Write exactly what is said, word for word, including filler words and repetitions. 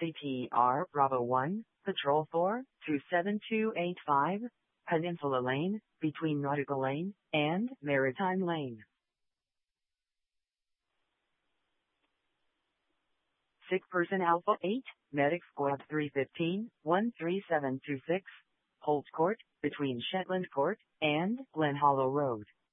C P R Bravo one, Patrol four, two seven two eight five, Peninsula Lane, between Nautical Lane and Maritime Lane. Sick person Alpha eight, Medic Squad three fifteen, one three seven two six, Holt Court, between Shetland Court and Glen Hollow Road.